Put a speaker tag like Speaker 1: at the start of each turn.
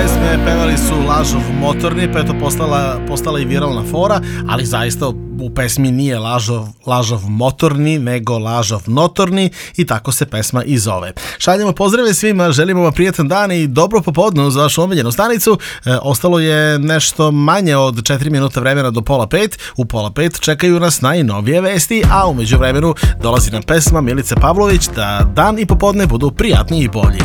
Speaker 1: pesme pevali su Lažov motorni, pa je to postala i viralna fora, ali zaista u pesmi nije Lažov motorni, nego Lažov notorni i tako se pesma i zove. Šaljemo pozdrave svima, želimo vam prijatan dan i dobro popodne za vašu omiljenu stanicu. Ostalo je nešto manje od 4 minuta vremena do 4:30. U 4:30 čekaju nas najnovije vesti, a u međuvremenu dolazi nam pesma Milice Pavlović da dan i popodne budu prijatni i bolji.